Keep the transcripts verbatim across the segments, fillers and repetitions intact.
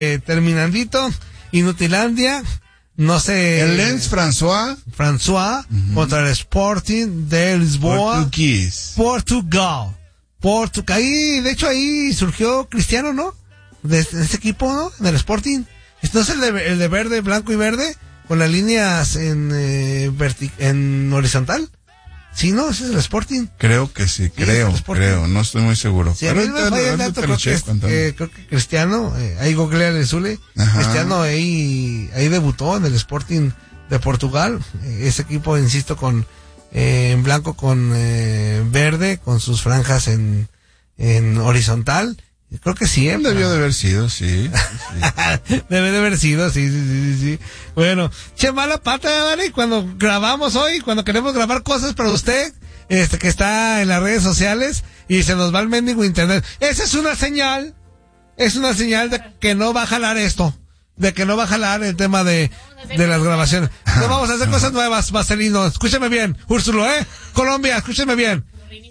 eh, terminandito, Inutilandia, no sé. El Lens François. François uh-huh. contra el Sporting de Lisboa. Portugués. Portugal. Portugal. Ahí, de hecho, ahí surgió Cristiano, ¿no? De, de ese equipo, ¿no? Del Sporting. Entonces el de, el de verde, blanco y verde, con las líneas en, eh, vertic- en horizontal. Sí, ¿no? Ese es el Sporting. Creo que sí, creo, sí, creo, no estoy muy seguro. Sí, a mí me falla el dato, creo que, es, eh, creo que Cristiano, eh, ahí googleale el Zule, Cristiano ahí, ahí debutó en el Sporting de Portugal, eh, ese equipo, insisto, con, eh, en blanco con, eh, verde, con sus franjas en, en horizontal. Creo que sí, ¿eh? Debió de haber sido, sí. sí. Debe de haber sido, sí, sí, sí, sí. Bueno, che, mala pata, Dani, cuando grabamos hoy, cuando queremos grabar cosas para usted, este, que está en las redes sociales, y se nos va el mendigo internet. Esa es una señal, es una señal de que no va a jalar esto, de que no va a jalar el tema de, de las grabaciones. No vamos a hacer cosas nuevas, Marcelino, escúcheme bien, Úrsulo, ¿eh? Colombia, escúcheme bien.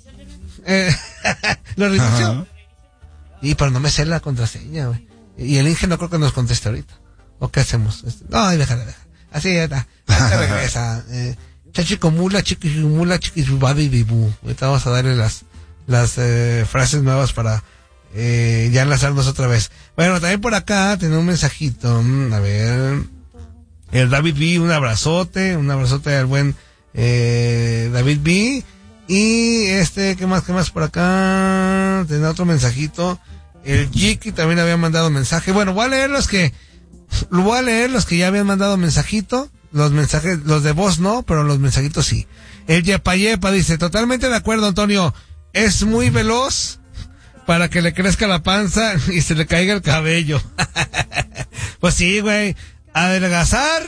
Eh, ¿Lo reinició? Y pero no me sé la contraseña, güey. Y el Inge no creo que nos conteste ahorita. ¿O qué hacemos? No, déjala, déjala. Así ya está. Ahorita regresa. Eh, Chachicomula, chiquimula, chiquisubadi, bibu. Ahorita vamos a darle las, las, eh, frases nuevas para, eh, ya enlazarnos otra vez. Bueno, también por acá tenemos un mensajito. A ver. El David B, un abrazote, un abrazote al buen, eh, David B. Y este, ¿qué más, qué más por acá? Tenía otro mensajito. El Jiki también había mandado mensaje. Bueno, voy a leer los que, voy a leer los que ya habían mandado mensajito. Los mensajes, los de voz no, pero los mensajitos sí. El Yepa Yepa dice, totalmente de acuerdo, Antonio. Es muy veloz para que le crezca la panza y se le caiga el cabello. Pues sí, güey. Adelgazar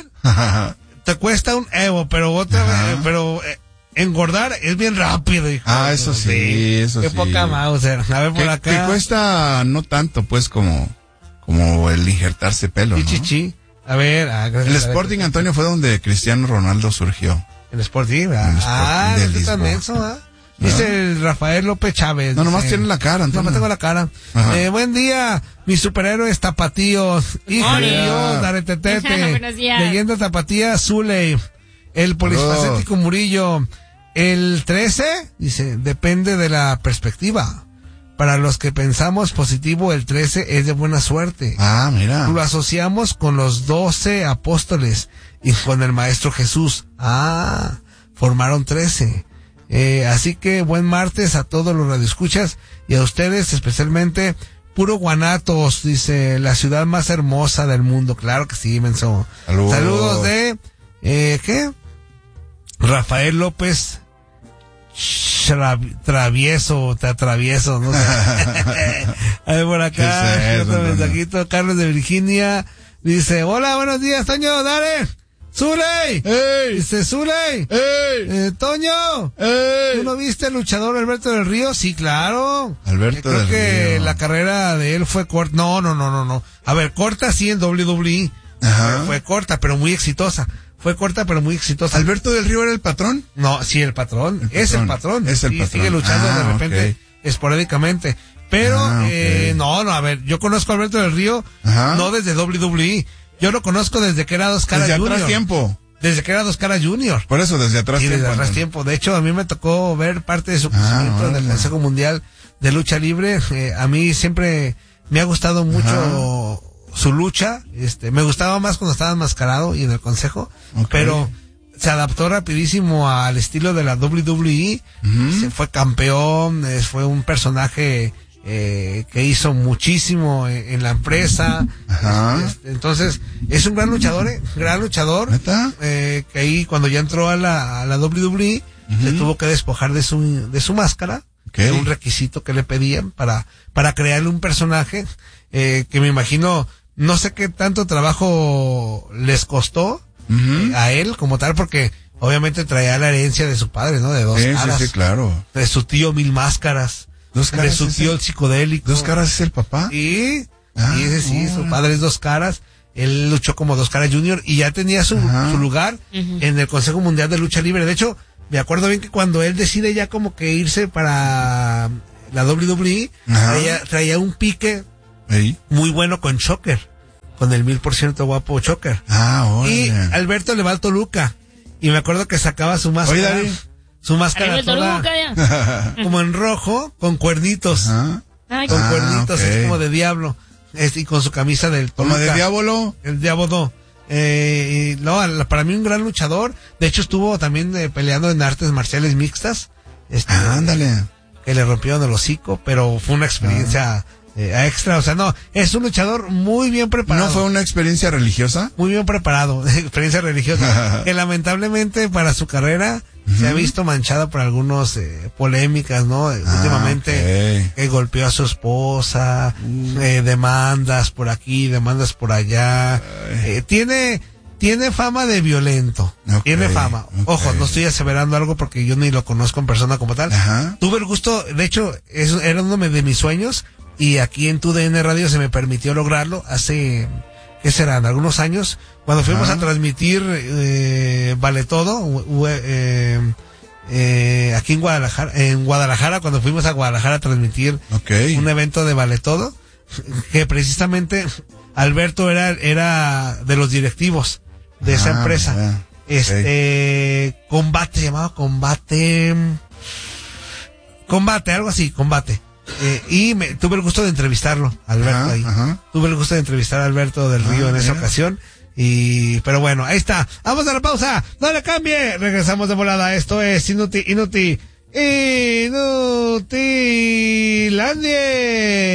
te cuesta un evo, pero otra vez, pero, eh, engordar es bien rápido, hijo. Ah, eso sí, sí, eso Qué sí. Qué poca Mauser. A ver por que, acá. Que cuesta no tanto, pues, como, como el injertarse pelo, ¿no? Chichichi. A ver. Ah, el Sporting, ver, Antonio, fue donde Cristiano Ronaldo surgió. El Sporting, ah, ah no está tan eso, ¿ah? ¿No? Dice el Rafael López Chávez. No, nomás tiene la cara, Antonio. Nomás tengo la cara. Eh, buen día, mis superhéroes tapatíos. Hijo de Dios, Daretetete. Buenos días. Leyenda tapatía, Zuley. El polifacético Murillo. El trece, dice, depende de la perspectiva. Para los que pensamos positivo, el trece es de buena suerte. Ah, mira. Lo asociamos con los doce apóstoles y con el Maestro Jesús. Ah, formaron trece. Eh, así que buen martes a todos los radioescuchas y a ustedes especialmente. Puro Guanatos, dice, la ciudad más hermosa del mundo. Claro que sí, menso. Saludos. Saludos de, eh, ¿qué? Rafael López Travieso, te atravieso, no sé. A ver, por acá, es otro mensajito. Carlos de Virginia dice, hola, buenos días, Toño, dale. ¡Zuley! ¡Ey! Dice, ¡Zuley! ¡Ey! Eh, ¡Toño! ¡Ey! ¿Tú no viste al luchador Alberto del Río? Sí, claro. Alberto Creo del que Río. la carrera de él fue corta. No, no, no, no, no. A ver, corta sí en doble u doble u E. Ajá. Fue corta, pero muy exitosa. Fue corta, pero muy exitosa. ¿Alberto del Río era el patrón? No, sí, el patrón. El es patrón. el patrón. Es el y patrón. Sigue luchando ah, de repente, okay. esporádicamente. Pero, ah, okay. eh, no, no, a ver, yo conozco a Alberto del Río, Ajá. no desde doble u doble u E. Yo lo conozco desde que era Dos Caras Junior. Desde atrás tiempo. Desde que era Dos Caras Junior. Por eso, desde atrás sí, tiempo. desde atrás ¿no? tiempo. De hecho, a mí me tocó ver parte de su crecimiento ah, bueno. del Consejo Mundial de Lucha Libre. Eh, a mí siempre me ha gustado mucho Ajá. su lucha. Este, me gustaba más cuando estaba enmascarado y en el Consejo. Okay. Pero se adaptó rapidísimo al estilo de la doble u doble u E. Uh-huh. Se fue campeón, eh, fue un personaje eh, que hizo muchísimo en, en la empresa. Ajá. Este, entonces, es un gran luchador, eh, gran luchador. ¿Neta? Eh, que ahí cuando ya entró a la, a la doble u doble u E, uh-huh. se tuvo que despojar de su, de su máscara. Okay. De un requisito que le pedían para, para crearle un personaje, eh, que me imagino, no sé qué tanto trabajo les costó. Uh-huh. eh, a él como tal, porque obviamente traía la herencia de su padre, ¿no? De Dos sí, Caras. Sí, sí, claro. De su tío Mil Máscaras. Dos Caras. De su tío el psicodélico. ¿Dos Caras es el papá? Sí. Ah, sí, sí, sí, su padre es Dos Caras. Él luchó como Dos Caras Junior y ya tenía su, su lugar uh-huh. en el Consejo Mundial de Lucha Libre. De hecho, me acuerdo bien que cuando él decide ya como que irse para la doble u doble u E, traía, traía un pique ¿Ey? muy bueno con Shocker. con el mil por ciento guapo Choker. Ah, órale. Y Alberto le va al Toluca. Y me acuerdo que sacaba su máscara. Oye, David. Su máscara Ahí toda, Toluca, ya. como en rojo, con cuernitos. Ajá. Ay, Con Ah, cuernitos, ok. es como de diablo. Es, y con su camisa del Toluca. Como de diablo. El diablo. Eh, y, no, la- para mí un gran luchador. De hecho estuvo también eh, peleando en artes marciales mixtas. Este, Ah, ándale. Que le rompieron el hocico, pero fue una experiencia eh, extra. O sea, no, es un luchador muy bien preparado. ¿No fue una experiencia religiosa? Muy bien preparado, experiencia religiosa, que lamentablemente para su carrera se ha visto manchada por algunas eh, polémicas, ¿no? Ah, Últimamente ok. que golpeó a su esposa, eh, demandas por aquí, demandas por allá. Eh, tiene tiene fama de violento, Ok, tiene fama. ok. Ojo, no estoy aseverando algo porque yo ni lo conozco en persona como tal. Ajá. Tuve el gusto, de hecho, eso era uno de mis sueños y aquí en Tu D N Radio se me permitió lograrlo hace, ¿qué serán? Algunos años, cuando fuimos Ah. a transmitir eh, Vale Todo, u- u- eh, eh, aquí en Guadalajara, en Guadalajara, cuando fuimos a Guadalajara a transmitir Ok. un evento de Vale Todo, que precisamente Alberto era, era de los directivos de esa Ah, empresa. ya. Este, combate, se llamaba combate, combate, algo así, combate. Eh, y me, tuve el gusto de entrevistarlo, Alberto, Ajá, ahí. ajá. Tuve el gusto de entrevistar a Alberto del Ah, Río en esa mira. ocasión. Y, pero bueno, ahí está. Vamos a la pausa. No le cambie. Regresamos de volada. Esto es Inuti, Inuti, Inutilandia.